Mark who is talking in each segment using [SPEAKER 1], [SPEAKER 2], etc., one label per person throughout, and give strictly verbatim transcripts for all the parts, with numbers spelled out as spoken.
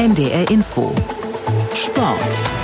[SPEAKER 1] N D R Info Sport.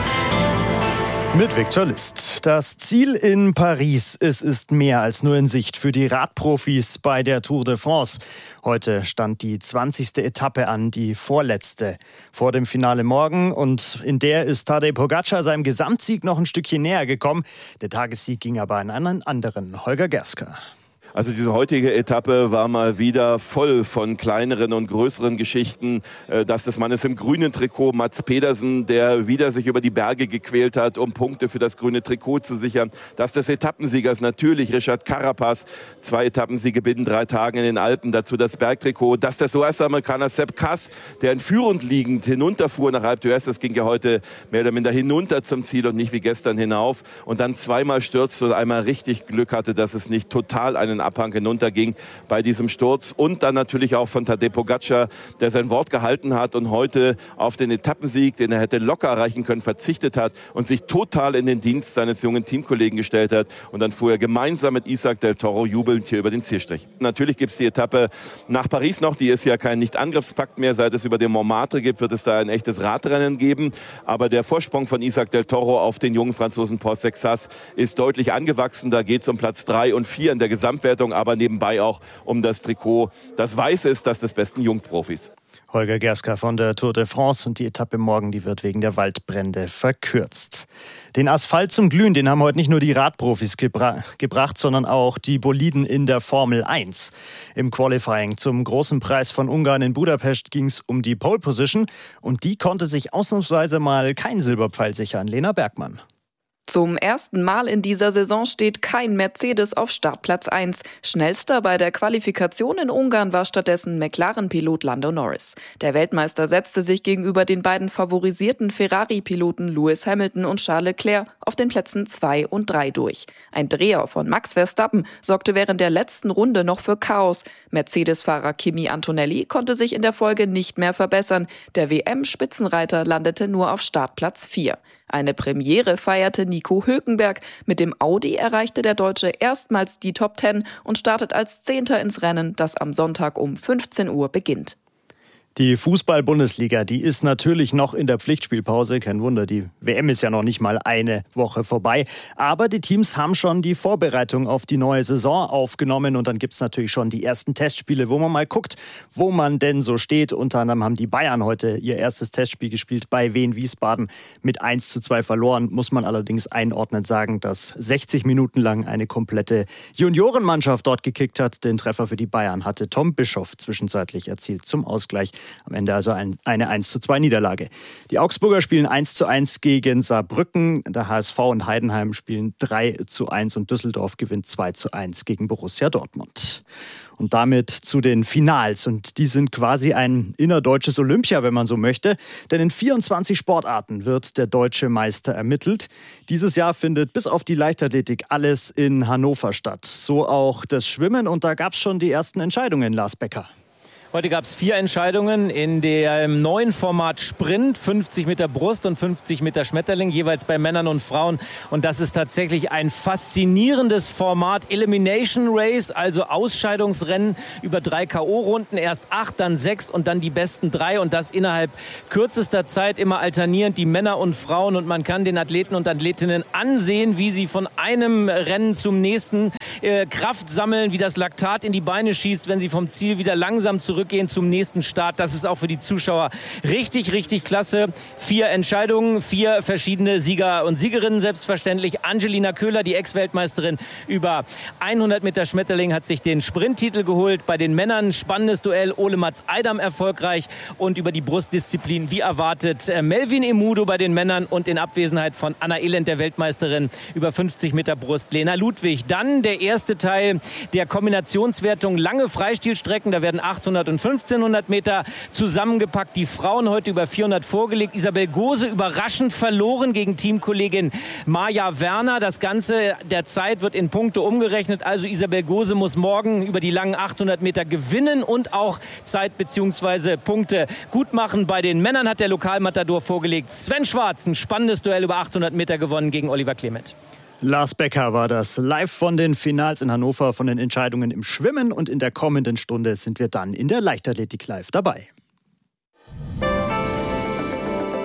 [SPEAKER 2] Mit Viktor List. Das Ziel in Paris, es ist mehr als nur in Sicht für die Radprofis bei der Tour de France. Heute stand die zwanzigste Etappe an, die vorletzte vor dem Finale morgen. Und in der ist Tadej Pogačar seinem Gesamtsieg noch ein Stückchen näher gekommen. Der Tagessieg ging aber an einen anderen, Holger Gerska.
[SPEAKER 3] Also diese heutige Etappe war mal wieder voll von kleineren und größeren Geschichten. Das des Mannes im grünen Trikot, Mads Pedersen, der wieder sich über die Berge gequält hat, um Punkte für das grüne Trikot zu sichern. Das des Etappensiegers natürlich, Richard Carapaz, zwei Etappensiege binnen drei Tagen in den Alpen, dazu das Bergtrikot. Das des U S-Amerikaner Sepp Kuss, der in führend liegend hinunterfuhr nach Alpe d'Huez. Das ging ja heute mehr oder minder hinunter zum Ziel und nicht wie gestern hinauf. Und dann zweimal stürzte und einmal richtig Glück hatte, dass es nicht total einen Abhang hinunterging bei diesem Sturz. Und dann natürlich auch von Tadej Pogačar, der sein Wort gehalten hat und heute auf den Etappensieg, den er hätte locker erreichen können, verzichtet hat und sich total in den Dienst seines jungen Teamkollegen gestellt hat. Und dann fuhr er gemeinsam mit Isaac del Toro jubelnd hier über den Zielstrich. Natürlich gibt es die Etappe nach Paris noch. Die ist ja kein Nicht-Angriffspakt mehr. Seit es über den Montmartre gibt, wird es da ein echtes Radrennen geben. Aber der Vorsprung von Isaac del Toro auf den jungen Franzosen Paul Sexas ist deutlich angewachsen. Da geht es um Platz drei und vier in der Gesamtwertung, aber nebenbei auch um das Trikot. Das Weiße ist das des besten Jungprofis.
[SPEAKER 2] Holger Gerska von der Tour de France, und die Etappe morgen, die wird wegen der Waldbrände verkürzt. Den Asphalt zum Glühen, den haben heute nicht nur die Radprofis gebra- gebracht, sondern auch die Boliden in der Formel eins. Im Qualifying zum Großen Preis von Ungarn in Budapest ging es um die Pole Position, und die konnte sich ausnahmsweise mal kein Silberpfeil sichern. Lena Bergmann.
[SPEAKER 4] Zum ersten Mal in dieser Saison steht kein Mercedes auf Startplatz eins. Schnellster bei der Qualifikation in Ungarn war stattdessen McLaren-Pilot Lando Norris. Der Weltmeister setzte sich gegenüber den beiden favorisierten Ferrari-Piloten Lewis Hamilton und Charles Leclerc auf den Plätzen zwei und drei durch. Ein Dreher von Max Verstappen sorgte während der letzten Runde noch für Chaos. Mercedes-Fahrer Kimi Antonelli konnte sich in der Folge nicht mehr verbessern. Der W M-Spitzenreiter landete nur auf Startplatz vier. Eine Premiere feierte Nico Hülkenberg. Mit dem Audi erreichte der Deutsche erstmals die Top Ten und startet als Zehnter ins Rennen, das am Sonntag um fünfzehn Uhr beginnt.
[SPEAKER 2] Die Fußball-Bundesliga, die ist natürlich noch in der Pflichtspielpause. Kein Wunder, die W M ist ja noch nicht mal eine Woche vorbei. Aber die Teams haben schon die Vorbereitung auf die neue Saison aufgenommen. Und dann gibt es natürlich schon die ersten Testspiele, wo man mal guckt, wo man denn so steht. Unter anderem haben die Bayern heute ihr erstes Testspiel gespielt bei Wien Wiesbaden. Mit eins zu zwei verloren, muss man allerdings einordnend sagen, dass sechzig Minuten lang eine komplette Juniorenmannschaft dort gekickt hat. Den Treffer für die Bayern hatte Tom Bischoff zwischenzeitlich erzielt zum Ausgleich. Am Ende also ein, eine eins zu zwei Niederlage. Die Augsburger spielen eins zu eins gegen Saarbrücken. Der H S V und Heidenheim spielen drei zu eins und Düsseldorf gewinnt zwei zu eins gegen Borussia Dortmund. Und damit zu den Finals. Und die sind quasi ein innerdeutsches Olympia, wenn man so möchte. Denn in vierundzwanzig Sportarten wird der deutsche Meister ermittelt. Dieses Jahr findet bis auf die Leichtathletik alles in Hannover statt. So auch das Schwimmen. Und da gab es schon die ersten Entscheidungen, Lars Becker.
[SPEAKER 5] Heute gab es vier Entscheidungen in dem neuen Format Sprint, fünfzig Meter Brust und fünfzig Meter Schmetterling, jeweils bei Männern und Frauen. Und das ist tatsächlich ein faszinierendes Format. Elimination Race, also Ausscheidungsrennen über drei K O-Runden. Erst acht, dann sechs und dann die besten drei. Und das innerhalb kürzester Zeit, immer alternierend, die Männer und Frauen. Und man kann den Athleten und Athletinnen ansehen, wie sie von einem Rennen zum nächsten äh, Kraft sammeln, wie das Laktat in die Beine schießt, wenn sie vom Ziel wieder langsam zurück Gehen zum nächsten Start. Das ist auch für die Zuschauer richtig, richtig klasse. Vier Entscheidungen, vier verschiedene Sieger und Siegerinnen selbstverständlich. Angelina Köhler, die Ex-Weltmeisterin über hundert Meter Schmetterling, hat sich den Sprinttitel geholt. Bei den Männern spannendes Duell, Ole Mats Eidam erfolgreich, und über die Brustdisziplin wie erwartet Melvin Emudo bei den Männern und in Abwesenheit von Anna Elend, der Weltmeisterin, über fünfzig Meter Brust Lena Ludwig. Dann der erste Teil der Kombinationswertung, lange Freistilstrecken, da werden achthundert und fünfzehnhundert Meter zusammengepackt. Die Frauen heute über vierhundert vorgelegt. Isabel Gose überraschend verloren gegen Teamkollegin Maja Werner. Das Ganze der Zeit wird in Punkte umgerechnet. Also Isabel Gose muss morgen über die langen achthundert Meter gewinnen und auch Zeit bzw. Punkte gut machen. Bei den Männern hat der Lokalmatador vorgelegt. Sven Schwarz, ein spannendes Duell über achthundert Meter gewonnen gegen Oliver Clement.
[SPEAKER 2] Lars Becker war das live von den Finals in Hannover, von den Entscheidungen im Schwimmen, und in der kommenden Stunde sind wir dann in der Leichtathletik live dabei.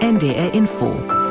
[SPEAKER 1] N D R Info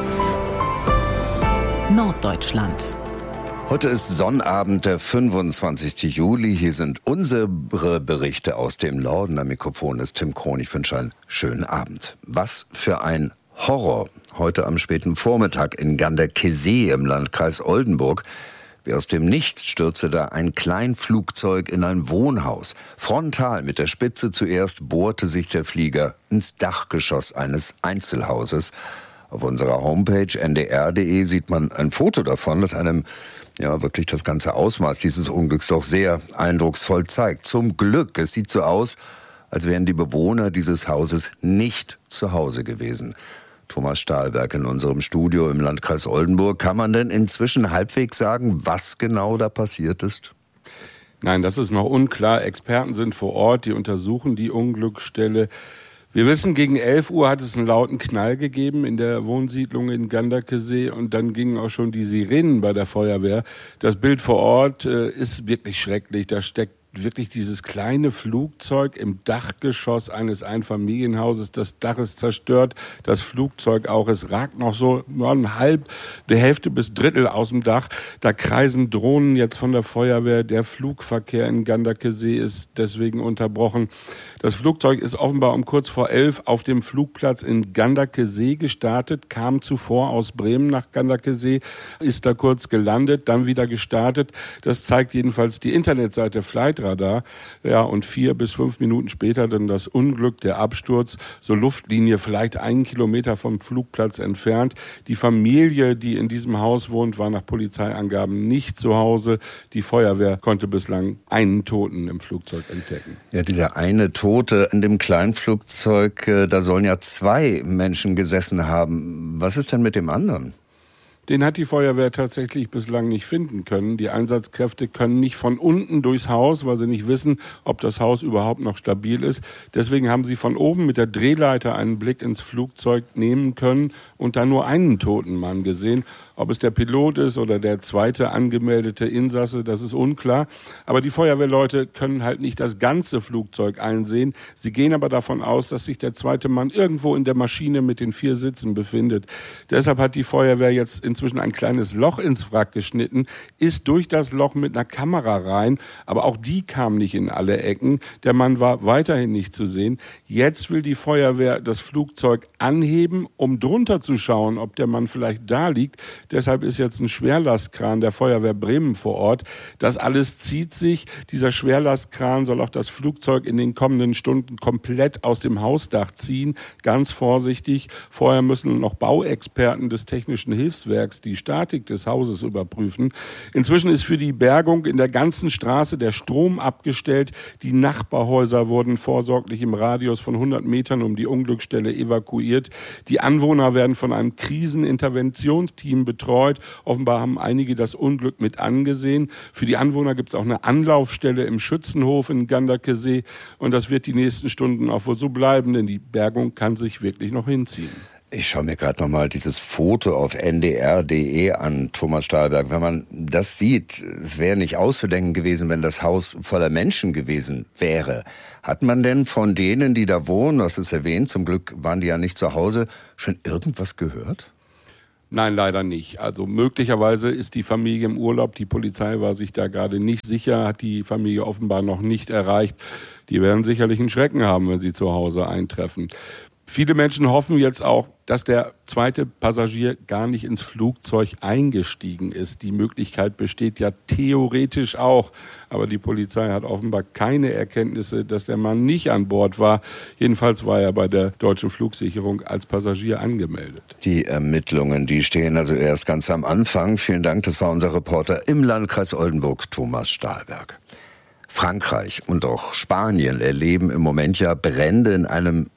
[SPEAKER 1] Norddeutschland.
[SPEAKER 6] Heute ist Sonnabend, der fünfundzwanzigsten Juli. Hier sind unsere Berichte aus dem Norden. Am Mikrofon ist Tim Krohn. Ich wünsche einen schönen Abend. Was für ein Horror. Heute am späten Vormittag in Ganderkesee im Landkreis Oldenburg. Wie aus dem Nichts stürzte da ein Kleinflugzeug in ein Wohnhaus. Frontal mit der Spitze zuerst bohrte sich der Flieger ins Dachgeschoss eines Einzelhauses. Auf unserer Homepage n d r punkt d e sieht man ein Foto davon, das einem ja wirklich das ganze Ausmaß dieses Unglücks doch sehr eindrucksvoll zeigt. Zum Glück, es sieht so aus, als wären die Bewohner dieses Hauses nicht zu Hause gewesen. Thomas Stahlberg in unserem Studio im Landkreis Oldenburg. Kann man denn inzwischen halbwegs sagen, was genau da passiert ist?
[SPEAKER 7] Nein, das ist noch unklar. Experten sind vor Ort, die untersuchen die Unglücksstelle. Wir wissen, gegen elf Uhr hat es einen lauten Knall gegeben in der Wohnsiedlung in Ganderkesee und dann gingen auch schon die Sirenen bei der Feuerwehr. Das Bild vor Ort äh, ist wirklich schrecklich. Da steckt wirklich dieses kleine Flugzeug im Dachgeschoss eines Einfamilienhauses. Das Dach ist zerstört, das Flugzeug auch. Es ragt noch so eine halb, die Hälfte bis Drittel aus dem Dach. Da kreisen Drohnen jetzt von der Feuerwehr. Der Flugverkehr in Ganderkesee ist deswegen unterbrochen. Das Flugzeug ist offenbar um kurz vor elf auf dem Flugplatz in Ganderkesee gestartet, kam zuvor aus Bremen nach Ganderkesee, ist da kurz gelandet, dann wieder gestartet. Das zeigt jedenfalls die Internetseite Flightradar. Ja, und vier bis fünf Minuten später dann das Unglück, der Absturz, so Luftlinie vielleicht einen Kilometer vom Flugplatz entfernt. Die Familie, die in diesem Haus wohnt, war nach Polizeiangaben nicht zu Hause. Die Feuerwehr konnte bislang einen Toten im Flugzeug entdecken.
[SPEAKER 6] Ja, dieser eine Tote in dem Kleinflugzeug, da sollen ja zwei Menschen gesessen haben. Was ist denn mit dem anderen?
[SPEAKER 7] Den hat die Feuerwehr tatsächlich bislang nicht finden können. Die Einsatzkräfte können nicht von unten durchs Haus, weil sie nicht wissen, ob das Haus überhaupt noch stabil ist. Deswegen haben sie von oben mit der Drehleiter einen Blick ins Flugzeug nehmen können und dann nur einen toten Mann gesehen. Ob es der Pilot ist oder der zweite angemeldete Insasse, das ist unklar. Aber die Feuerwehrleute können halt nicht das ganze Flugzeug einsehen. Sie gehen aber davon aus, dass sich der zweite Mann irgendwo in der Maschine mit den vier Sitzen befindet. Deshalb hat die Feuerwehr jetzt inzwischen ein kleines Loch ins Wrack geschnitten, ist durch das Loch mit einer Kamera rein, aber auch die kam nicht in alle Ecken. Der Mann war weiterhin nicht zu sehen. Jetzt will die Feuerwehr das Flugzeug anheben, um drunter zu schauen, ob der Mann vielleicht da liegt. Deshalb ist jetzt ein Schwerlastkran der Feuerwehr Bremen vor Ort. Das alles zieht sich. Dieser Schwerlastkran soll auch das Flugzeug in den kommenden Stunden komplett aus dem Hausdach ziehen. Ganz vorsichtig. Vorher müssen noch Bauexperten des Technischen Hilfswerks die Statik des Hauses überprüfen. Inzwischen ist für die Bergung in der ganzen Straße der Strom abgestellt. Die Nachbarhäuser wurden vorsorglich im Radius von hundert Metern um die Unglücksstelle evakuiert. Die Anwohner werden von einem Kriseninterventionsteam betreut. Offenbar haben einige das Unglück mit angesehen. Für die Anwohner gibt es auch eine Anlaufstelle im Schützenhof in Ganderkesee. Und das wird die nächsten Stunden auch wohl so bleiben, denn die Bergung kann sich wirklich noch hinziehen.
[SPEAKER 6] Ich schaue mir gerade nochmal dieses Foto auf n d r punkt d e an, Thomas Stahlberg. Wenn man das sieht, es wäre nicht auszudenken gewesen, wenn das Haus voller Menschen gewesen wäre. Hat man denn von denen, die da wohnen, das ist erwähnt, zum Glück waren die ja nicht zu Hause, schon irgendwas gehört?
[SPEAKER 7] Nein, leider nicht. Also möglicherweise ist die Familie im Urlaub. Die Polizei war sich da gerade nicht sicher, hat die Familie offenbar noch nicht erreicht. Die werden sicherlich einen Schrecken haben, wenn sie zu Hause eintreffen. Viele Menschen hoffen jetzt auch, dass der zweite Passagier gar nicht ins Flugzeug eingestiegen ist. Die Möglichkeit besteht ja theoretisch auch. Aber die Polizei hat offenbar keine Erkenntnisse, dass der Mann nicht an Bord war. Jedenfalls war er bei der Deutschen Flugsicherung als Passagier angemeldet.
[SPEAKER 6] Die Ermittlungen, die stehen also erst ganz am Anfang. Vielen Dank, das war unser Reporter im Landkreis Oldenburg, Thomas Stahlberg. Frankreich und auch Spanien erleben im Moment ja Brände in einem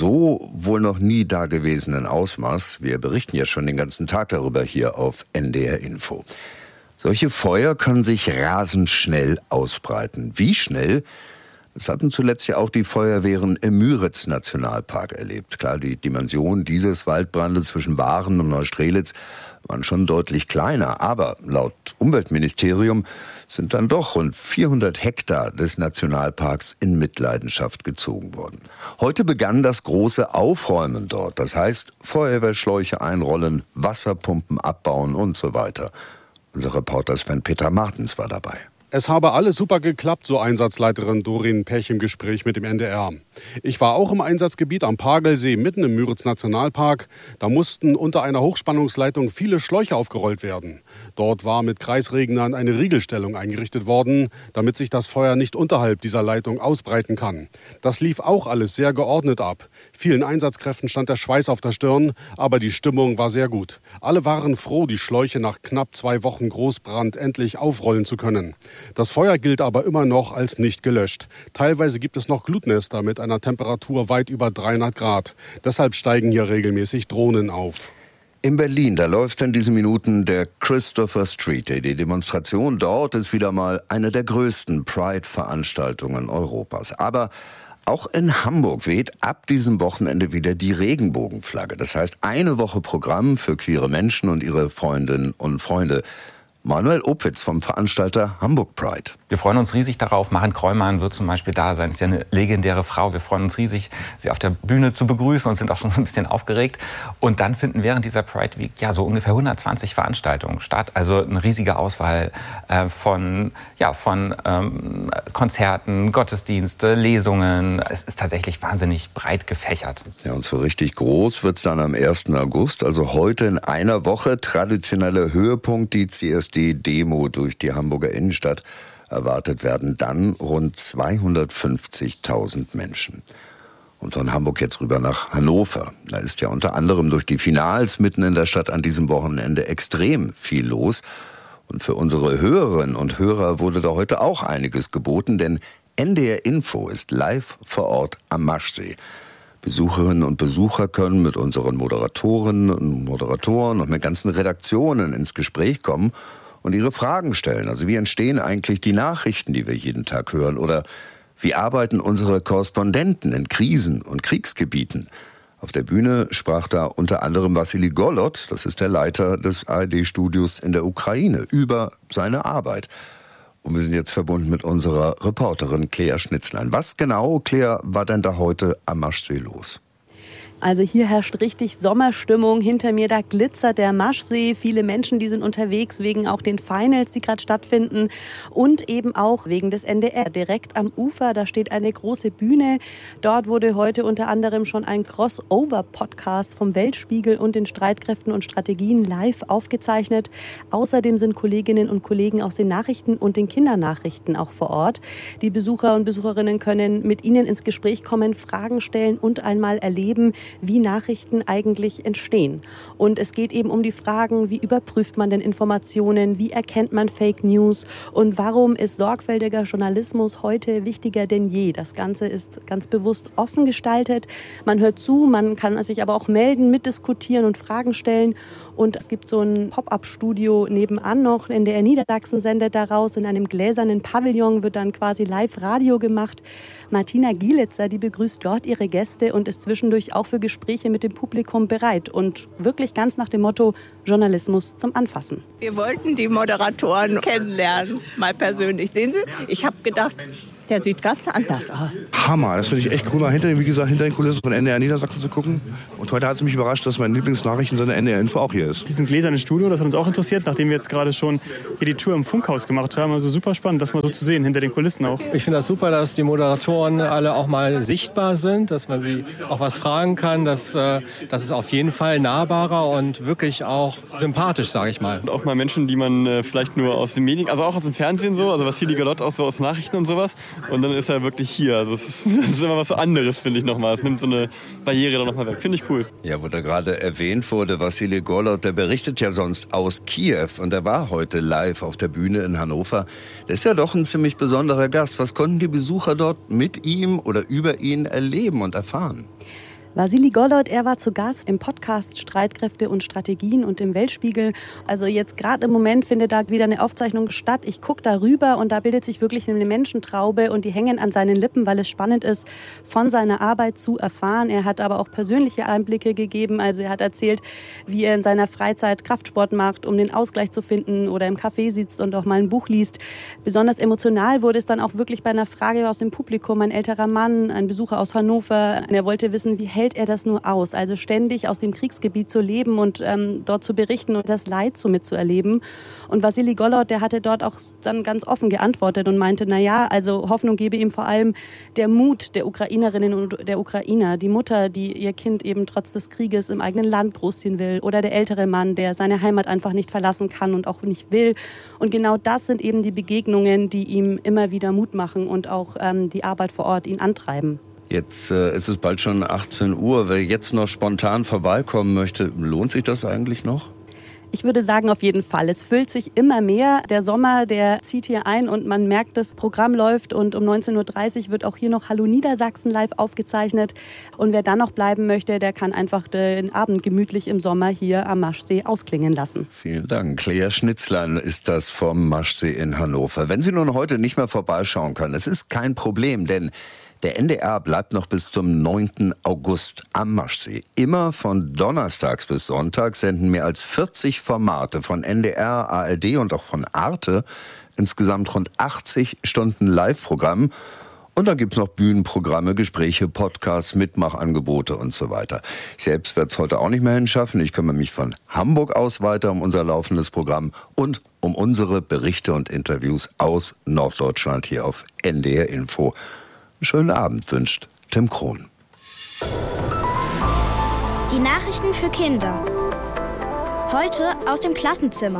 [SPEAKER 6] so wohl noch nie dagewesenen Ausmaß. Wir berichten ja schon den ganzen Tag darüber hier auf N D R Info. Solche Feuer können sich rasend schnell ausbreiten. Wie schnell? Das hatten zuletzt ja auch die Feuerwehren im Müritz-Nationalpark erlebt. Klar, die Dimensionen dieses Waldbrandes zwischen Waren und Neustrelitz waren schon deutlich kleiner. Aber laut Umweltministerium sind dann doch rund vierhundert Hektar des Nationalparks in Mitleidenschaft gezogen worden. Heute begann das große Aufräumen dort. Das heißt, Feuerwehrschläuche einrollen, Wasserpumpen abbauen und so weiter. Unser Reporter Sven-Peter Martens war dabei.
[SPEAKER 8] Es habe alles super geklappt, so Einsatzleiterin Doreen Pech im Gespräch mit dem N D R. Ich war auch im Einsatzgebiet am Pagelsee, mitten im Müritz-Nationalpark. Da mussten unter einer Hochspannungsleitung viele Schläuche aufgerollt werden. Dort war mit Kreisregnern eine Riegelstellung eingerichtet worden, damit sich das Feuer nicht unterhalb dieser Leitung ausbreiten kann. Das lief auch alles sehr geordnet ab. Vielen Einsatzkräften stand der Schweiß auf der Stirn, aber die Stimmung war sehr gut. Alle waren froh, die Schläuche nach knapp zwei Wochen Großbrand endlich aufrollen zu können. Das Feuer gilt aber immer noch als nicht gelöscht. Teilweise gibt es noch Glutnester mit einer Temperatur weit über dreihundert Grad. Deshalb steigen hier regelmäßig Drohnen auf.
[SPEAKER 6] In Berlin, da läuft in diesen Minuten der Christopher Street Day. Die Demonstration dort ist wieder mal eine der größten Pride-Veranstaltungen Europas. Aber auch in Hamburg weht ab diesem Wochenende wieder die Regenbogenflagge. Das heißt, eine Woche Programm für queere Menschen und ihre Freundinnen und Freunde. Manuel Opitz vom Veranstalter Hamburg Pride.
[SPEAKER 9] Wir freuen uns riesig darauf. Maren Kreumann wird zum Beispiel da sein. Ist ja eine legendäre Frau. Wir freuen uns riesig, sie auf der Bühne zu begrüßen und sind auch schon so ein bisschen aufgeregt. Und dann finden während dieser Pride Week ja so ungefähr hundertzwanzig Veranstaltungen statt. Also eine riesige Auswahl äh, von, ja, von ähm, Konzerten, Gottesdienste, Lesungen. Es ist tatsächlich wahnsinnig breit gefächert.
[SPEAKER 6] Ja, und so richtig groß wird's dann am ersten August. Also heute in einer Woche. Traditioneller Höhepunkt, die C S D-Demo durch die Hamburger Innenstadt. Erwartet werden dann rund zweihundertfünfzigtausend Menschen. Und von Hamburg jetzt rüber nach Hannover. Da ist ja unter anderem durch die Finals mitten in der Stadt an diesem Wochenende extrem viel los. Und für unsere Hörerinnen und Hörer wurde da heute auch einiges geboten, denn N D R Info ist live vor Ort am Maschsee. Besucherinnen und Besucher können mit unseren Moderatorinnen und Moderatoren und mit ganzen Redaktionen ins Gespräch kommen und ihre Fragen stellen. Also wie entstehen eigentlich die Nachrichten, die wir jeden Tag hören? Oder wie arbeiten unsere Korrespondenten in Krisen- und Kriegsgebieten? Auf der Bühne sprach da unter anderem Wassily Golod, das ist der Leiter des A R D-Studios in der Ukraine, über seine Arbeit. Und wir sind jetzt verbunden mit unserer Reporterin Claire Schnitzlein. Was genau, Claire, war denn da heute am Maschsee los?
[SPEAKER 10] Also hier herrscht richtig Sommerstimmung. Hinter mir, da glitzert der Maschsee. Viele Menschen, die sind unterwegs wegen auch den Finals, die gerade stattfinden. Und eben auch wegen des N D R. Direkt am Ufer, da steht eine große Bühne. Dort wurde heute unter anderem schon ein Crossover-Podcast vom Weltspiegel und den Streitkräften und Strategien live aufgezeichnet. Außerdem sind Kolleginnen und Kollegen aus den Nachrichten und den Kindernachrichten auch vor Ort. Die Besucher und Besucherinnen können mit ihnen ins Gespräch kommen, Fragen stellen und einmal erleben, wie Nachrichten eigentlich entstehen. Und es geht eben um die Fragen, wie überprüft man denn Informationen, wie erkennt man Fake News und warum ist sorgfältiger Journalismus heute wichtiger denn je. Das Ganze ist ganz bewusst offen gestaltet. Man hört zu, man kann sich aber auch melden, mitdiskutieren und Fragen stellen. Und es gibt so ein Pop-up-Studio nebenan noch, N D R Niedersachsen sendet daraus. In einem gläsernen Pavillon wird dann quasi Live-Radio gemacht. Martina Gielitzer, die begrüßt dort ihre Gäste und ist zwischendurch auch für Gespräche mit dem Publikum bereit. Und wirklich ganz nach dem Motto Journalismus zum Anfassen.
[SPEAKER 11] Wir wollten die Moderatoren kennenlernen, mal persönlich. Sehen Sie, ich habe gedacht, der sieht ganz anders aus.
[SPEAKER 12] Hammer, das finde ich echt cool, mal hinter, wie gesagt, hinter den Kulissen von N D R Niedersachsen zu gucken. Und heute hat es mich überrascht, dass mein Lieblingsnachrichtensender N D R Info auch hier ist.
[SPEAKER 13] Diesem gläsernen Studio, das hat uns auch interessiert, nachdem wir jetzt gerade schon hier die Tour im Funkhaus gemacht haben. Also super spannend, das mal so zu sehen, hinter den Kulissen auch.
[SPEAKER 14] Ich finde das super, dass die Moderatoren alle auch mal sichtbar sind, dass man sie auch was fragen kann. Das, äh, das ist auf jeden Fall nahbarer und wirklich auch sympathisch, sage ich mal.
[SPEAKER 13] Und auch mal Menschen, die man äh, vielleicht nur aus den Medien, also auch aus dem Fernsehen so, also Wassily Golod auch so aus Nachrichten und sowas. Und dann ist er wirklich hier. Also es ist, das ist immer was anderes, finde ich nochmal. Es nimmt so eine Barriere dann nochmal weg. Finde ich cool.
[SPEAKER 6] Ja, wo da gerade erwähnt wurde, Wassily Golod, der berichtet ja sonst aus Kiew und der war heute live auf der Bühne in Hannover. Der ist ja doch ein ziemlich besonderer Gast. Was konnten die Besucher dort mit ihm oder über ihn erleben und erfahren?
[SPEAKER 10] Wassili Golod, er war zu Gast im Podcast Streitkräfte und Strategien und im Weltspiegel. Also jetzt gerade im Moment findet da wieder eine Aufzeichnung statt. Ich gucke da rüber und da bildet sich wirklich eine Menschentraube und die hängen an seinen Lippen, weil es spannend ist, von seiner Arbeit zu erfahren. Er hat aber auch persönliche Einblicke gegeben. Also er hat erzählt, wie er in seiner Freizeit Kraftsport macht, um den Ausgleich zu finden oder im Café sitzt und auch mal ein Buch liest. Besonders emotional wurde es dann auch wirklich bei einer Frage aus dem Publikum. Ein älterer Mann, ein Besucher aus Hannover, er wollte wissen, wie hält er das nur aus? Also ständig aus dem Kriegsgebiet zu leben und ähm, dort zu berichten und das Leid so mitzuerleben. Und Wassili Golod, der hatte dort auch dann ganz offen geantwortet und meinte, na ja, also Hoffnung gebe ihm vor allem der Mut der Ukrainerinnen und der Ukrainer, die Mutter, die ihr Kind eben trotz des Krieges im eigenen Land großziehen will, oder der ältere Mann, der seine Heimat einfach nicht verlassen kann und auch nicht will. Und genau das sind eben die Begegnungen, die ihm immer wieder Mut machen und auch ähm, die Arbeit vor Ort ihn antreiben.
[SPEAKER 6] Jetzt äh, ist es bald schon achtzehn Uhr. Wer jetzt noch spontan vorbeikommen möchte, lohnt sich das eigentlich noch?
[SPEAKER 10] Ich würde sagen, auf jeden Fall. Es füllt sich immer mehr. Der Sommer, der zieht hier ein und man merkt, das Programm läuft. Und um neunzehn Uhr dreißig wird auch hier noch Hallo Niedersachsen live aufgezeichnet. Und wer dann noch bleiben möchte, der kann einfach den Abend gemütlich im Sommer hier am Maschsee ausklingen lassen.
[SPEAKER 6] Vielen Dank. Lea Schnitzlein ist das vom Maschsee in Hannover. Wenn Sie nun heute nicht mehr vorbeischauen können, es ist kein Problem, denn der N D R bleibt noch bis zum neunten August am Maschsee. Immer von donnerstags bis sonntags senden mehr als vierzig Formate von N D R, A R D und auch von Arte. Insgesamt rund achtzig Stunden Live-Programm. Und da gibt's noch Bühnenprogramme, Gespräche, Podcasts, Mitmachangebote und so weiter. Ich selbst werde es heute auch nicht mehr hinschaffen. Ich kümmere mich von Hamburg aus weiter um unser laufendes Programm und um unsere Berichte und Interviews aus Norddeutschland hier auf N D R Info. Schönen Abend wünscht Tim Krohn.
[SPEAKER 15] Die Nachrichten für Kinder. Heute aus dem Klassenzimmer.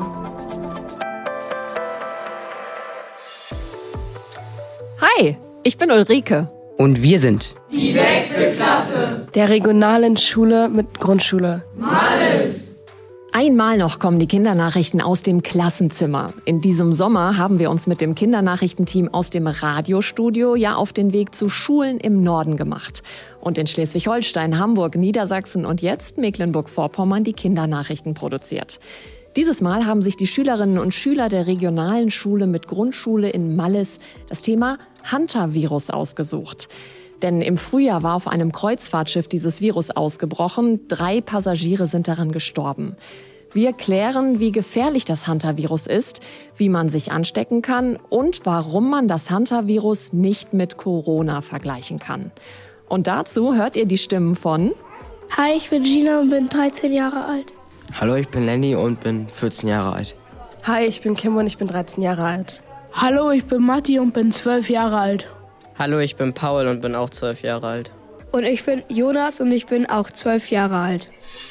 [SPEAKER 16] Hi, ich bin Ulrike.
[SPEAKER 17] Und wir sind
[SPEAKER 18] die sechste Klasse
[SPEAKER 19] der regionalen Schule mit Grundschule
[SPEAKER 18] Malles.
[SPEAKER 16] Einmal noch kommen die Kindernachrichten aus dem Klassenzimmer. In diesem Sommer haben wir uns mit dem Kindernachrichtenteam aus dem Radiostudio ja auf den Weg zu Schulen im Norden gemacht. Und in Schleswig-Holstein, Hamburg, Niedersachsen und jetzt Mecklenburg-Vorpommern die Kindernachrichten produziert. Dieses Mal haben sich die Schülerinnen und Schüler der regionalen Schule mit Grundschule in Malles das Thema Hantavirus ausgesucht. Denn im Frühjahr war auf einem Kreuzfahrtschiff dieses Virus ausgebrochen. Drei Passagiere sind daran gestorben. Wir klären, wie gefährlich das Hantavirus ist, wie man sich anstecken kann und warum man das Hantavirus nicht mit Corona vergleichen kann. Und dazu hört ihr die Stimmen von...
[SPEAKER 20] Hi, ich bin Gina und bin dreizehn Jahre alt.
[SPEAKER 17] Hallo, ich bin Lenny und bin vierzehn Jahre alt.
[SPEAKER 19] Hi, ich bin Kim und ich bin dreizehn Jahre alt.
[SPEAKER 21] Hallo, ich bin Matti und bin zwölf Jahre alt.
[SPEAKER 22] Hallo, ich bin Paul und bin auch zwölf Jahre alt.
[SPEAKER 23] Und ich bin Jonas und ich bin auch zwölf Jahre alt.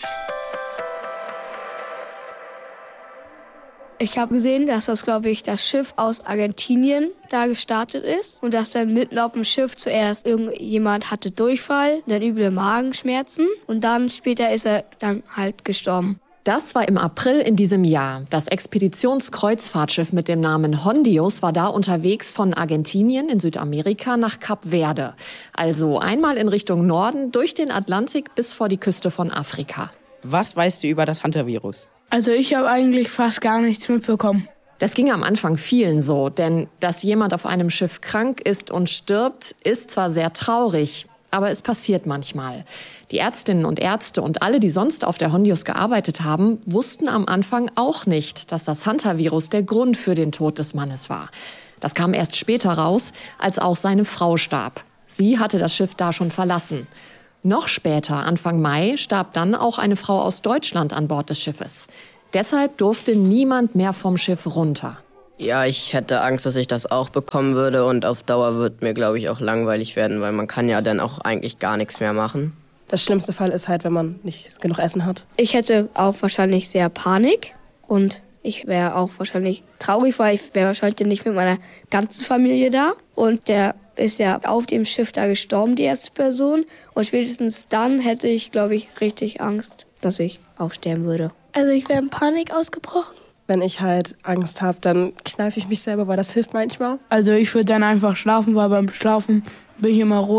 [SPEAKER 23] Ich habe gesehen, dass das, glaube ich, das Schiff aus Argentinien da gestartet ist. Und dass dann mitten auf dem Schiff zuerst irgendjemand hatte Durchfall, dann üble Magenschmerzen. Und dann später ist er dann halt gestorben.
[SPEAKER 16] Das war im April in diesem Jahr. Das Expeditionskreuzfahrtschiff mit dem Namen Hondius war da unterwegs von Argentinien in Südamerika nach Kap Verde. Also einmal in Richtung Norden durch den Atlantik bis vor die Küste von Afrika.
[SPEAKER 17] Was weißt du über das Hantavirus?
[SPEAKER 21] Also ich habe eigentlich fast gar nichts mitbekommen.
[SPEAKER 16] Das ging am Anfang vielen so, denn dass jemand auf einem Schiff krank ist und stirbt, ist zwar sehr traurig, aber es passiert manchmal. Die Ärztinnen und Ärzte und alle, die sonst auf der Hondius gearbeitet haben, wussten am Anfang auch nicht, dass das Hantavirus der Grund für den Tod des Mannes war. Das kam erst später raus, als auch seine Frau starb. Sie hatte das Schiff da schon verlassen. Noch später, Anfang Mai, starb dann auch eine Frau aus Deutschland an Bord des Schiffes. Deshalb durfte niemand mehr vom Schiff runter.
[SPEAKER 22] Ja, ich hätte Angst, dass ich das auch bekommen würde und auf Dauer wird mir, glaube ich, auch langweilig werden, weil man kann ja dann auch eigentlich gar nichts mehr machen.
[SPEAKER 19] Das schlimmste Fall ist halt, wenn man nicht genug Essen hat.
[SPEAKER 23] Ich hätte auch wahrscheinlich sehr Panik und ich wäre auch wahrscheinlich traurig, weil ich wäre wahrscheinlich nicht mit meiner ganzen Familie da. Und der ist ja auf dem Schiff da gestorben, die erste Person. Und spätestens dann hätte ich, glaube ich, richtig Angst, dass ich auch sterben würde.
[SPEAKER 20] Also ich wäre in Panik ausgebrochen.
[SPEAKER 19] Wenn ich halt Angst habe, dann kneife ich mich selber, weil das hilft manchmal.
[SPEAKER 21] Also ich würde dann einfach schlafen, weil beim Schlafen bin ich immer ruhig.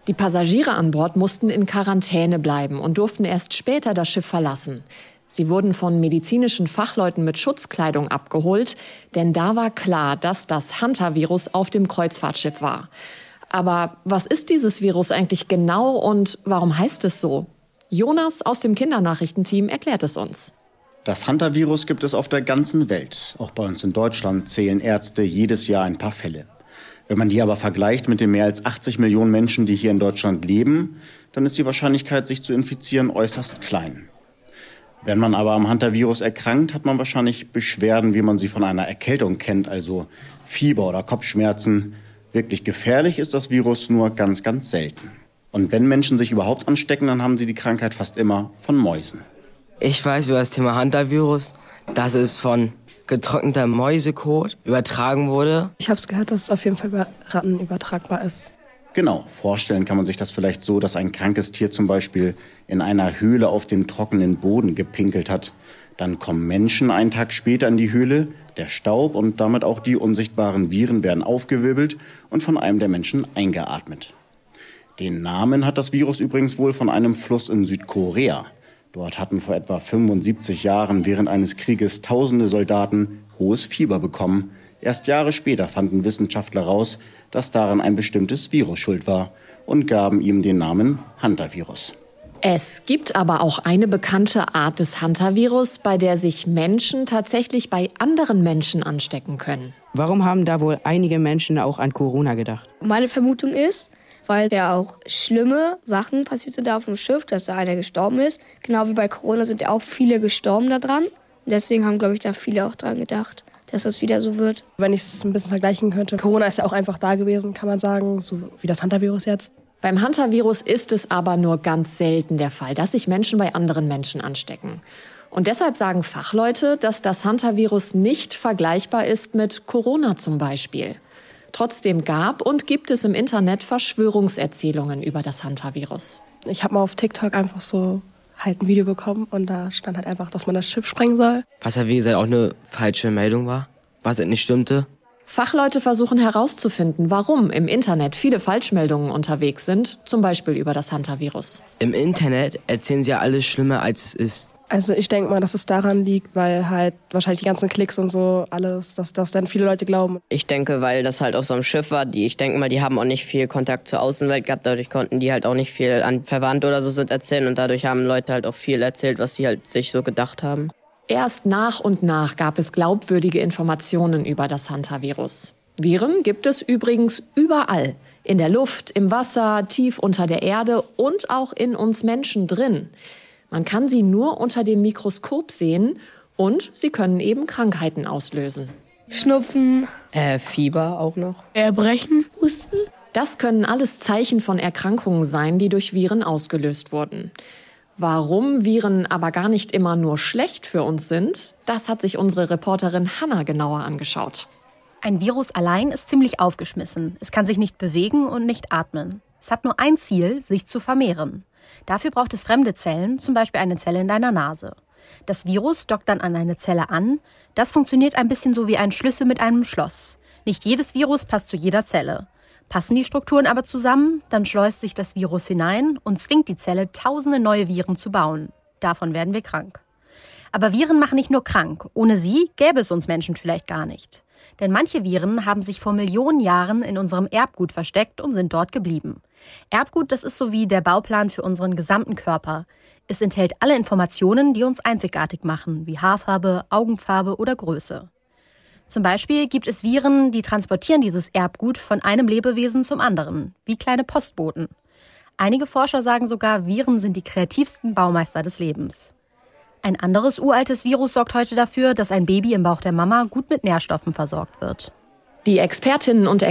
[SPEAKER 16] Die Passagiere an Bord mussten in Quarantäne bleiben und durften erst später das Schiff verlassen. Sie wurden von medizinischen Fachleuten mit Schutzkleidung abgeholt, denn da war klar, dass das Hantavirus auf dem Kreuzfahrtschiff war. Aber was ist dieses Virus eigentlich genau und warum heißt es so? Jonas aus dem Kindernachrichtenteam erklärt es uns.
[SPEAKER 3] Das Hantavirus gibt es auf der ganzen Welt. Auch bei uns in Deutschland zählen Ärzte jedes Jahr ein paar Fälle. Wenn man die aber vergleicht mit den mehr als achtzig Millionen Menschen, die hier in Deutschland leben, dann ist die Wahrscheinlichkeit, sich zu infizieren, äußerst klein. Wenn man aber am Hantavirus erkrankt, hat man wahrscheinlich Beschwerden, wie man sie von einer Erkältung kennt, also Fieber oder Kopfschmerzen. Wirklich gefährlich ist das Virus nur ganz, ganz selten. Und wenn Menschen sich überhaupt anstecken, dann haben sie die Krankheit fast immer von Mäusen.
[SPEAKER 17] Ich weiß über das Thema Hantavirus, dass es von getrockneter Mäusekot übertragen wurde.
[SPEAKER 19] Ich habe es gehört, dass es auf jeden Fall über Ratten übertragbar ist.
[SPEAKER 3] Genau, vorstellen kann man sich das vielleicht so, dass ein krankes Tier zum Beispiel in einer Höhle auf dem trockenen Boden gepinkelt hat. Dann kommen Menschen einen Tag später in die Höhle, der Staub und damit auch die unsichtbaren Viren werden aufgewirbelt und von einem der Menschen eingeatmet. Den Namen hat das Virus übrigens wohl von einem Fluss in Südkorea. Dort hatten vor etwa fünfundsiebzig Jahren während eines Krieges tausende Soldaten hohes Fieber bekommen. Erst Jahre später fanden Wissenschaftler raus, dass daran ein bestimmtes Virus schuld war und gaben ihm den Namen Hantavirus.
[SPEAKER 16] Es gibt aber auch eine bekannte Art des Hantavirus, bei der sich Menschen tatsächlich bei anderen Menschen anstecken können.
[SPEAKER 17] Warum haben da wohl einige Menschen auch an Corona gedacht?
[SPEAKER 23] Meine Vermutung ist, weil ja auch schlimme Sachen passiert sind da auf dem Schiff, dass da einer gestorben ist. Genau wie bei Corona sind ja auch viele gestorben da dran. Und deswegen haben, glaube ich, da viele auch dran gedacht, dass das wieder so wird.
[SPEAKER 19] Wenn ich es ein bisschen vergleichen könnte, Corona ist ja auch einfach da gewesen, kann man sagen, so wie das Hantavirus jetzt.
[SPEAKER 16] Beim Hantavirus ist es aber nur ganz selten der Fall, dass sich Menschen bei anderen Menschen anstecken. Und deshalb sagen Fachleute, dass das Hantavirus nicht vergleichbar ist mit Corona zum Beispiel. Trotzdem gab und gibt es im Internet Verschwörungserzählungen über das Hantavirus.
[SPEAKER 19] Ich habe mal auf TikTok einfach so halt ein Video bekommen und da stand halt einfach, dass man das Schiff sprengen soll.
[SPEAKER 17] Was ja wie gesagt auch eine falsche Meldung war, was nicht stimmte.
[SPEAKER 16] Fachleute versuchen herauszufinden, warum im Internet viele Falschmeldungen unterwegs sind, zum Beispiel über das Hantavirus.
[SPEAKER 17] Im Internet erzählen sie ja alles schlimmer, als es ist.
[SPEAKER 19] Also ich denke mal, dass es daran liegt, weil halt wahrscheinlich die ganzen Klicks und so alles, dass das dann viele Leute glauben.
[SPEAKER 22] Ich denke, weil das halt auf so einem Schiff war, die, ich denke mal, die haben auch nicht viel Kontakt zur Außenwelt gehabt, dadurch konnten die halt auch nicht viel an Verwandte oder so sind erzählen und dadurch haben Leute halt auch viel erzählt, was sie halt sich so gedacht haben.
[SPEAKER 16] Erst nach und nach gab es glaubwürdige Informationen über das Hantavirus. Viren gibt es übrigens überall. In der Luft, im Wasser, tief unter der Erde und auch in uns Menschen drin. Man kann sie nur unter dem Mikroskop sehen und sie können eben Krankheiten auslösen.
[SPEAKER 23] Schnupfen.
[SPEAKER 22] Äh, Fieber auch noch.
[SPEAKER 21] Erbrechen.
[SPEAKER 23] Husten.
[SPEAKER 16] Das können alles Zeichen von Erkrankungen sein, die durch Viren ausgelöst wurden. Warum Viren aber gar nicht immer nur schlecht für uns sind, das hat sich unsere Reporterin Hanna genauer angeschaut.
[SPEAKER 4] Ein Virus allein ist ziemlich aufgeschmissen. Es kann sich nicht bewegen und nicht atmen. Es hat nur ein Ziel, sich zu vermehren. Dafür braucht es fremde Zellen, zum Beispiel eine Zelle in deiner Nase. Das Virus dockt dann an eine Zelle an. Das funktioniert ein bisschen so wie ein Schlüssel mit einem Schloss. Nicht jedes Virus passt zu jeder Zelle. Passen die Strukturen aber zusammen, dann schleust sich das Virus hinein und zwingt die Zelle, tausende neue Viren zu bauen. Davon werden wir krank. Aber Viren machen nicht nur krank. Ohne sie gäbe es uns Menschen vielleicht gar nicht. Denn manche Viren haben sich vor Millionen Jahren in unserem Erbgut versteckt und sind dort geblieben. Erbgut, das ist so wie der Bauplan für unseren gesamten Körper. Es enthält alle Informationen, die uns einzigartig machen, wie Haarfarbe, Augenfarbe oder Größe. Zum Beispiel gibt es Viren, die transportieren dieses Erbgut von einem Lebewesen zum anderen, wie kleine Postboten. Einige Forscher sagen sogar, Viren sind die kreativsten Baumeister des Lebens. Ein anderes uraltes Virus sorgt heute dafür, dass ein Baby im Bauch der Mama gut mit Nährstoffen versorgt wird.
[SPEAKER 16] Die Expertinnen und